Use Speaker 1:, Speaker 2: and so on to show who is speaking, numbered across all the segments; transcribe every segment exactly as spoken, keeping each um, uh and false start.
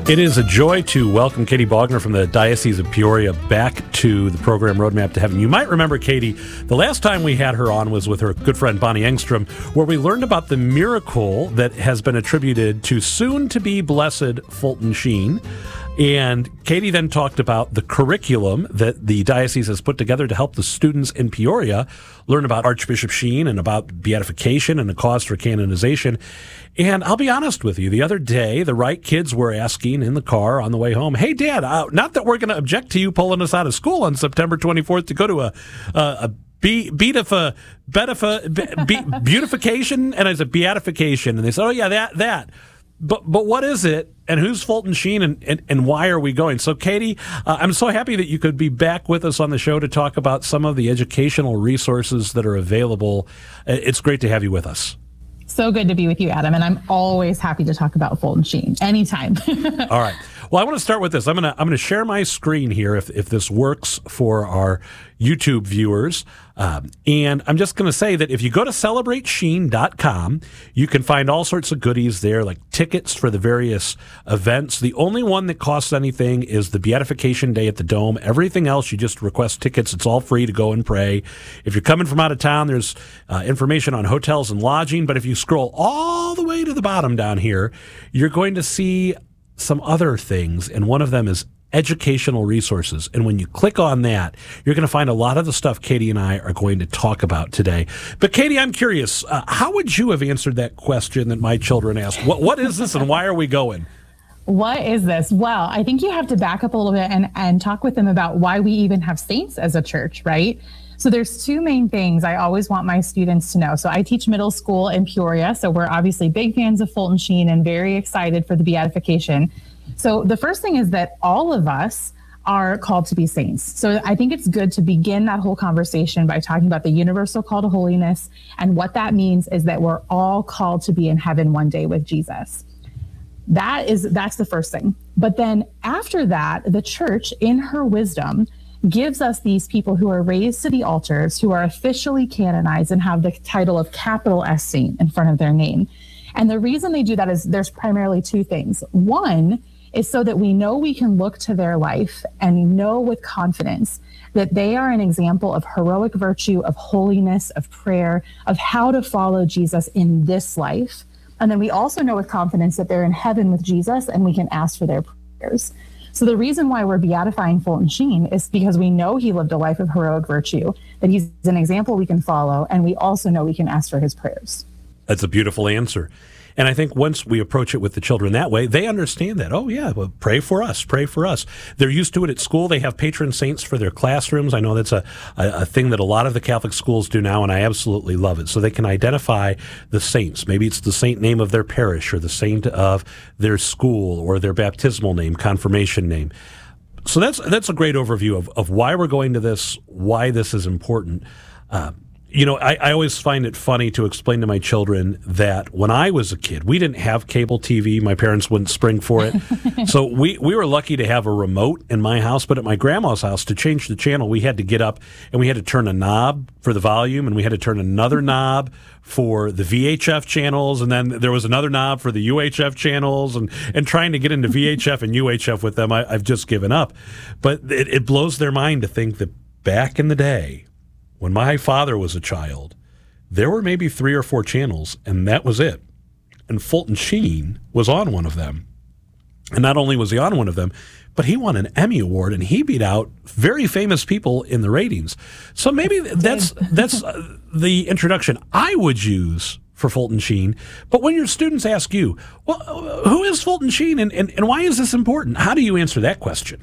Speaker 1: It is a joy to welcome Katie Bogner from the Diocese of Peoria back to the program Roadmap to Heaven. You might remember, Katie, the last time we had her on was with her good friend Bonnie Engstrom, where we learned about the miracle that has been attributed to soon-to-be blessed Fulton Sheen. And Katie then talked about the curriculum that the diocese has put together to help the students in Peoria learn about Archbishop Sheen and about beatification and the cause for canonization. And I'll be honest with you, the other day, the right kids were asking in the car on the way home, hey, Dad, uh, not that we're going to object to you pulling us out of school on September twenty-fourth to go to a, a, a Be, beatifa, beatifa, be, beautification, and I said beatification, and they said, oh, yeah, that, that. But but what is it, and who's Fulton Sheen, and, and, and why are we going? So, Katie, uh, I'm so happy that you could be back with us on the show to talk about some of the educational resources that are available. It's great to have you with us.
Speaker 2: So good to be with you, Adam, and I'm always happy to talk about Fulton Sheen anytime.
Speaker 1: All right. Well, I want to start with this. I'm gonna I'm gonna share my screen here if if this works for our YouTube viewers, um, and I'm just going to say that if you go to celebrate sheen dot com, you can find all sorts of goodies there, like tickets for the various events. The only one that costs anything is the Beatification Day at the Dome. Everything else, you just request tickets. It's all free to go and pray. If you're coming from out of town, there's uh, information on hotels and lodging. But if you scroll all the way to the bottom down here, you're going to see some other things, and one of them is educational resources. And when you click on that, you're going to find a lot of the stuff Katie and I are going to talk about today. But Katie, I'm curious, uh, how would you have answered that question that my children asked? What What is this, and why are we going?
Speaker 2: What is this? Well, I think you have to back up a little bit and, and talk with them about why we even have saints as a church, right? So there's two main things I always want my students to know. So I teach middle school in Peoria, so we're obviously big fans of Fulton Sheen and very excited for the beatification. So the first thing is that all of us are called to be saints. So I think it's good to begin that whole conversation by talking about the universal call to holiness. And what that means is that we're all called to be in heaven one day with Jesus. That is, that's the first thing. But then after that, the church, in her wisdom, gives us these people who are raised to the altars, who are officially canonized and have the title of capital S saint in front of their name. And the reason they do that is there's primarily two things. One is so that we know we can look to their life and know with confidence that they are an example of heroic virtue, of holiness, of prayer, of how to follow Jesus in this life. And then we also know with confidence that they're in heaven with Jesus and we can ask for their prayers. So the reason why we're beatifying Fulton Sheen is because we know he lived a life of heroic virtue, that he's an example we can follow, and we also know we can ask for his prayers.
Speaker 1: That's a beautiful answer. And I think once we approach it with the children that way, they understand that. Oh, yeah, well, pray for us, pray for us. They're used to it at school. They have patron saints for their classrooms. I know that's a, a, a thing that a lot of the Catholic schools do now, and I absolutely love it. So they can identify the saints. Maybe it's the saint name of their parish or the saint of their school or their baptismal name, confirmation name. So that's that's a great overview of, of why we're going to this, why this is important. Uh, You know, I, I always find it funny to explain to my children that when I was a kid, we didn't have cable T V. My parents wouldn't spring for it. So we, we were lucky to have a remote in my house. But at my grandma's house, to change the channel, we had to get up and we had to turn a knob for the volume, and we had to turn another knob for the V H F channels. And then there was another knob for the U H F channels. And, and trying to get into V H F and U H F with them, I, I've just given up. But it, it blows their mind to think that back in the day, when my father was a child, there were maybe three or four channels, and that was it. And Fulton Sheen was on one of them. And not only was he on one of them, but he won an Emmy Award, and he beat out very famous people in the ratings. So maybe that's that's the introduction I would use for Fulton Sheen. But when your students ask you, well, who is Fulton Sheen, and, and, and why is this important? How do you answer that question?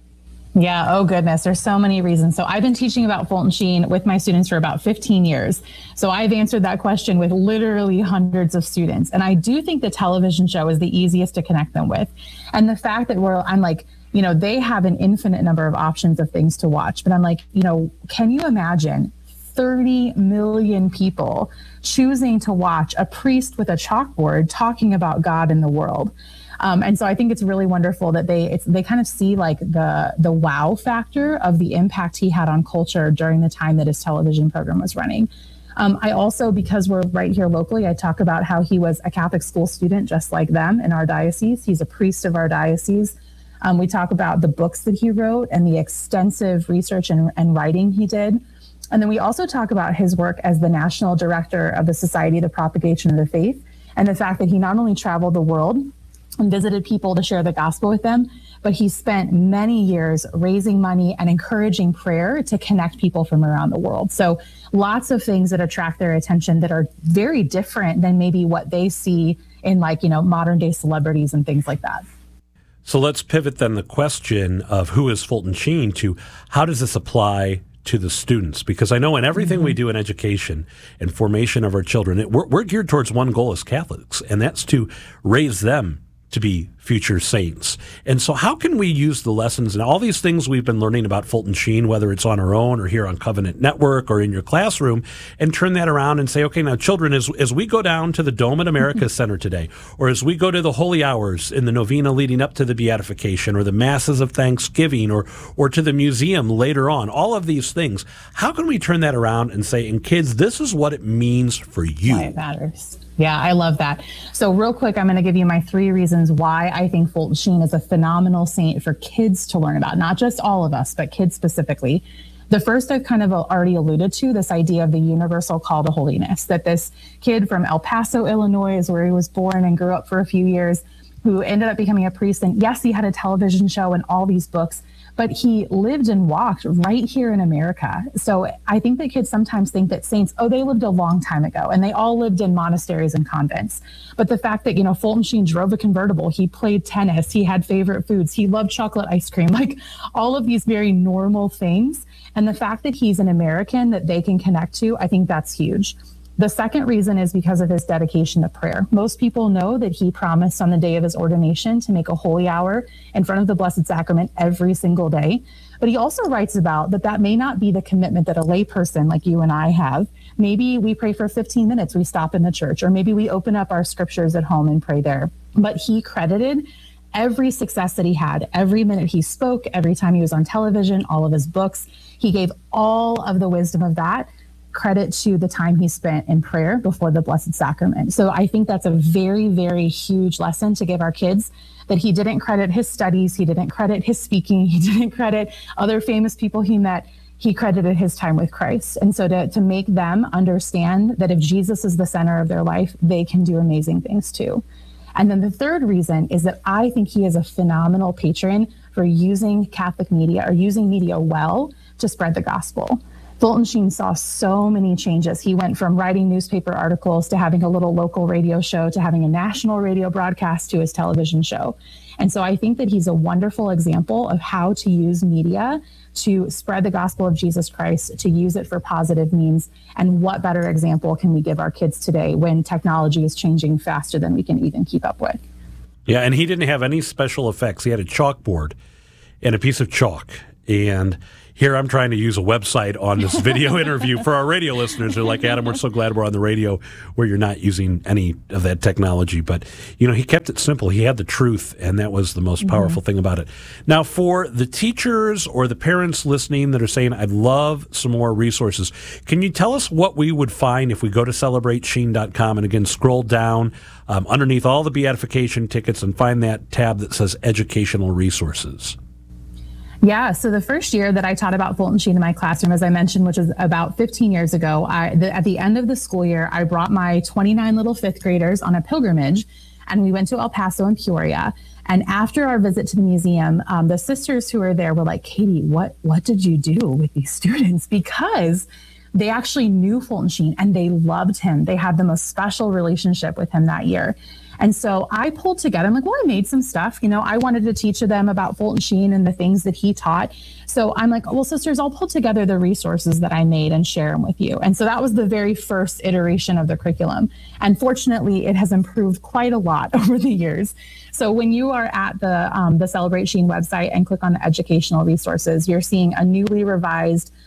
Speaker 2: Yeah. Oh, goodness. There's so many reasons. So I've been teaching about Fulton Sheen with my students for about fifteen years. So I've answered that question with literally hundreds of students. And I do think the television show is the easiest to connect them with. And the fact that we're, I'm like, you know, they have an infinite number of options of things to watch. But I'm like, you know, can you imagine thirty million people choosing to watch a priest with a chalkboard talking about God in the world? Um, and so I think it's really wonderful that they it's, they kind of see like the the wow factor of the impact he had on culture during the time that his television program was running. Um, I also, because we're right here locally, I talk about how he was a Catholic school student just like them in our diocese. He's a priest of our diocese. Um, we talk about the books that he wrote and the extensive research and, and writing he did. And then we also talk about his work as the national director of the Society of the Propagation of the Faith, and the fact that he not only traveled the world and visited people to share the gospel with them, but he spent many years raising money and encouraging prayer to connect people from around the world. So lots of things that attract their attention that are very different than maybe what they see in, like, you know, modern day celebrities and things like that.
Speaker 1: So let's pivot then the question of who is Fulton Sheen to how does this apply to the students? Because I know in everything mm-hmm. we do in education and formation of our children, it, we're, we're geared towards one goal as Catholics, and that's to raise them to be future saints. And so how can we use the lessons and all these things we've been learning about Fulton Sheen, whether it's on our own or here on Covenant Network or in your classroom, and turn that around and say, okay, now children, as, as we go down to the Dome at America Center today, or as we go to the Holy Hours in the novena leading up to the Beatification, or the Masses of Thanksgiving, or, or to the museum later on, all of these things, how can we turn that around and say, and kids, this is what it means for you?
Speaker 2: Why it matters. Yeah, I love that. So real quick, I'm going to give you my three reasons why I think Fulton Sheen is a phenomenal saint for kids to learn about, not just all of us, but kids specifically. The first I've kind of already alluded to, this idea of the universal call to holiness, that this kid from El Paso, Illinois, is where he was born and grew up for a few years, who ended up becoming a priest. And yes, he had a television show and all these books, but he lived and walked right here in America. So I think that kids sometimes think that saints, oh, they lived a long time ago and they all lived in monasteries and convents. But the fact that, you know, Fulton Sheen drove a convertible, he played tennis, he had favorite foods, he loved chocolate ice cream, like all of these very normal things. And the fact that he's an American that they can connect to, I think that's huge. The second reason is because of his dedication to prayer. Most people know that he promised on the day of his ordination to make a holy hour in front of the Blessed Sacrament every single day. But he also writes about that that may not be the commitment that a lay person like you and I have. Maybe we pray for fifteen minutes, we stop in the church, or maybe we open up our scriptures at home and pray there. But he credited every success that he had, every minute he spoke, every time he was on television, all of his books. He gave all of the wisdom of that credit to the time he spent in prayer before the Blessed Sacrament. So I think that's a very, very huge lesson to give our kids, that he didn't credit his studies, he didn't credit his speaking, he didn't credit other famous people he met, he credited his time with Christ. And so to, to make them understand that if Jesus is the center of their life, they can do amazing things too. And then the third reason is that I think he is a phenomenal patron for using Catholic media or using media well to spread the gospel. Fulton Sheen saw so many changes. He went from writing newspaper articles to having a little local radio show to having a national radio broadcast to his television show. And so I think that he's a wonderful example of how to use media to spread the gospel of Jesus Christ, to use it for positive means. And what better example can we give our kids today when technology is changing faster than we can even keep up with?
Speaker 1: Yeah, and he didn't have any special effects. He had a chalkboard and a piece of chalk. And here I'm trying to use a website on this video interview for our radio listeners who are like, Adam, we're so glad we're on the radio where you're not using any of that technology. But, you know, he kept it simple. He had the truth, and that was the most powerful mm-hmm. thing about it. Now, for the teachers or the parents listening that are saying, I'd love some more resources, can you tell us what we would find if we go to celebrate sheen dot com and, again, scroll down um, underneath all the beatification tickets and find that tab that says educational resources?
Speaker 2: Yeah, so the first year that I taught about Fulton Sheen in my classroom, as I mentioned, which was about fifteen years ago, I, the, at the end of the school year, I brought my twenty-nine little fifth graders on a pilgrimage, and we went to El Paso and Peoria. And after our visit to the museum, um, the sisters who were there were like, Katie, what, what did you do with these students? Because they actually knew Fulton Sheen and they loved him. They had the most special relationship with him that year. And so I pulled together, I'm like, well, I made some stuff. You know, I wanted to teach them about Fulton Sheen and the things that he taught. So I'm like, well, sisters, I'll pull together the resources that I made and share them with you. And so that was the very first iteration of the curriculum. And fortunately, it has improved quite a lot over the years. So when you are at the um, the Celebrate Sheen website and click on the educational resources, you're seeing a newly revised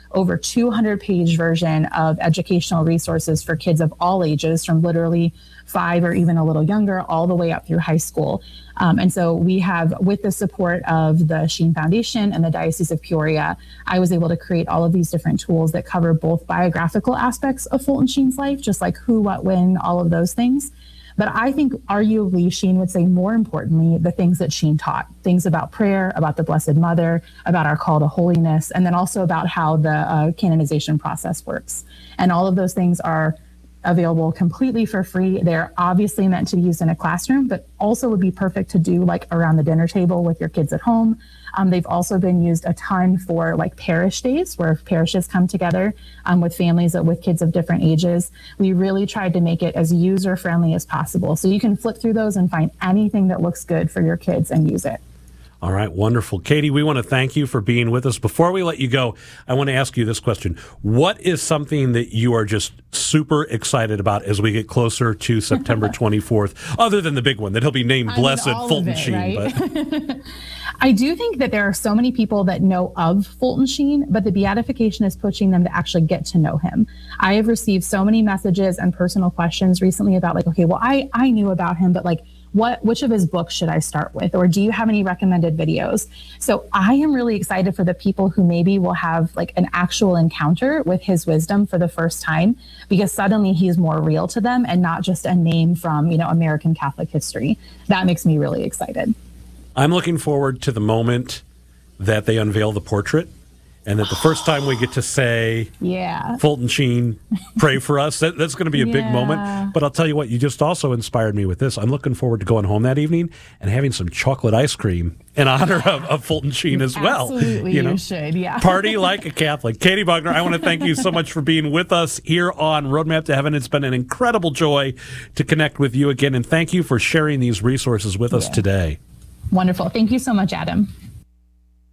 Speaker 2: over two hundred page version of educational resources for kids of all ages, from literally five or even a little younger, all the way up through high school. Um, and so we have, with the support of the Sheen Foundation and the Diocese of Peoria, I was able to create all of these different tools that cover both biographical aspects of Fulton Sheen's life, just like who, what, when, all of those things. But I think arguably Sheen would say more importantly, the things that Sheen taught, things about prayer, about the Blessed Mother, about our call to holiness, and then also about how the uh, canonization process works. And all of those things are available completely for free. They're obviously meant to be used in a classroom, but also would be perfect to do like around the dinner table with your kids at home. Um, they've also been used a ton for like parish days, where parishes come together um, with families, uh, with kids of different ages. We really tried to make it as user friendly as possible. So you can flip through those and find anything that looks good for your kids and use it.
Speaker 1: All right, wonderful. Katie, we want to thank you for being with us. Before we let you go, I want to ask you this question. What is something that you are just super excited about as we get closer to September twenty-fourth, other than the big one, that he'll be named
Speaker 2: I mean,
Speaker 1: Blessed Fulton
Speaker 2: it,
Speaker 1: Sheen?
Speaker 2: Right?
Speaker 1: But
Speaker 2: I do think that there are so many people that know of Fulton Sheen, but the beatification is pushing them to actually get to know him. I have received so many messages and personal questions recently about like, okay, well, I, I knew about him, but like, What, which of his books should I start with? Or do you have any recommended videos? So I am really excited for the people who maybe will have like an actual encounter with his wisdom for the first time, because suddenly he's more real to them and not just a name from, you know, American Catholic history. That makes me really excited.
Speaker 1: I'm looking forward to the moment that they unveil the portrait, and that the first time we get to say,
Speaker 2: yeah,
Speaker 1: Fulton Sheen, pray for us, that, that's going to be a big
Speaker 2: Yeah.
Speaker 1: moment. But I'll tell you what, you just also inspired me with this. I'm looking forward to going home that evening and having some chocolate ice cream in honor of, of Fulton Sheen as well.
Speaker 2: Absolutely,
Speaker 1: you know?
Speaker 2: you should, yeah.
Speaker 1: Party like a Catholic. Katie Bogner, I want to thank you so much for being with us here on Roadmap to Heaven. It's been an incredible joy to connect with you again, and thank you for sharing these resources with us
Speaker 2: Yeah.
Speaker 1: today.
Speaker 2: Wonderful. Thank you so much, Adam.